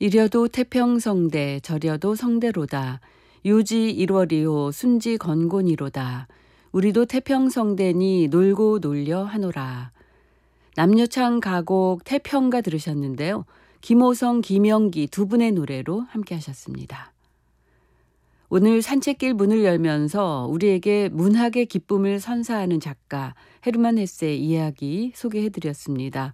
이려도 태평성대 저려도 성대로다. 유지 1월이요 순지 건곤이로다. 우리도 태평성대니 놀고 놀려 하노라. 남녀창 가곡 태평가 들으셨는데요. 김호성, 김영기 두 분의 노래로 함께 하셨습니다. 오늘 산책길 문을 열면서 우리에게 문학의 기쁨을 선사하는 작가 헤르만 헤세 이야기 소개해드렸습니다.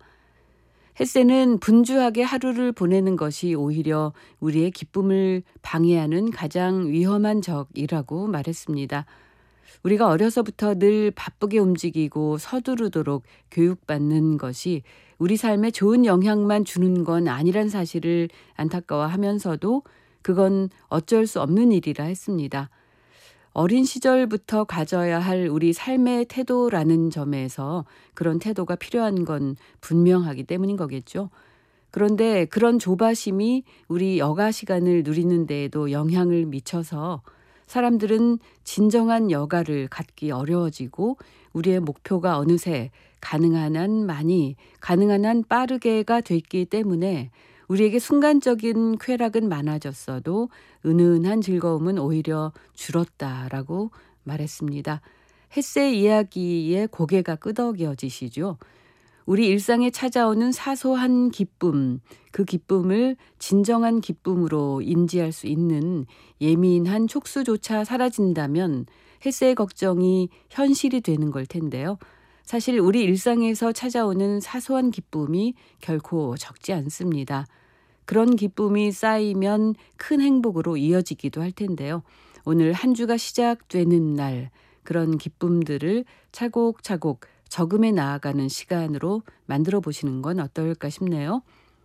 헤세는 분주하게 하루를 보내는 것이 오히려 우리의 기쁨을 방해하는 가장 위험한 적이라고 말했습니다. 우리가 어려서부터 늘 바쁘게 움직이고 서두르도록 교육받는 것이 우리 삶에 좋은 영향만 주는 건 아니란 사실을 안타까워하면서도 그건 어쩔 수 없는 일이라 했습니다. 어린 시절부터 가져야 할 우리 삶의 태도라는 점에서 그런 태도가 필요한 건 분명하기 때문인 거겠죠. 그런데 그런 조바심이 우리 여가 시간을 누리는 데에도 영향을 미쳐서 사람들은 진정한 여가를 갖기 어려워지고 우리의 목표가 어느새 가능한 한 많이, 가능한 한 빠르게가 됐기 때문에 우리에게 순간적인 쾌락은 많아졌어도 은은한 즐거움은 오히려 줄었다라고 말했습니다. 헤세 이야기에 고개가 끄덕여지시죠. 우리 일상에 찾아오는 사소한 기쁨, 그 기쁨을 진정한 기쁨으로 인지할 수 있는 예민한 촉수조차 사라진다면 헤세의 걱정이 현실이 되는 걸 텐데요. 사실 우리 일상에서 찾아오는 사소한 기쁨이 결코 적지 않습니다. 그런 기쁨이 쌓이면 큰 행복으로 이어지기도 할 텐데요. 오늘 한 주가 시작되는 날 그런 기쁨들을 차곡차곡 저금해 나아가는 시간으로 만들어 보시는 건 어떨까 싶네요.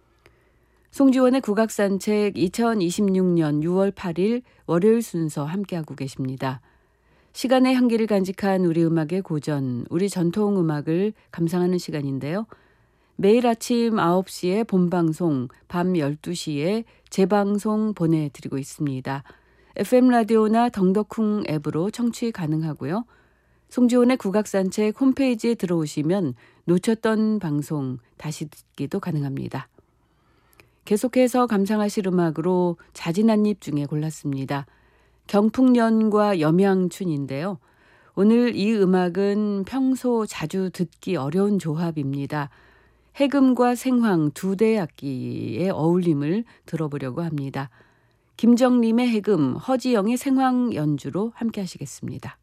송지원의 국악산책 2026년 6월 8일 월요일 순서 함께하고 계십니다. 시간의 향기를 간직한 우리 음악의 고전, 우리 전통 음악을 감상하는 시간인데요. 매일 아침 9시에 본방송, 밤 12시에 재방송 보내드리고 있습니다. FM 라디오나 덩더쿵 앱으로 청취 가능하고요. 송지원의 국악산책 홈페이지에 들어오시면 놓쳤던 방송 다시 듣기도 가능합니다. 계속해서 감상하실 음악으로 자진한입 중에 골랐습니다. 경풍년과 염양춘인데요. 오늘 이 음악은 평소 자주 듣기 어려운 조합입니다. 해금과 생황 두 대의 악기의 어울림을 들어보려고 합니다. 김정림의 해금, 허지영의 생황 연주로 함께 하시겠습니다.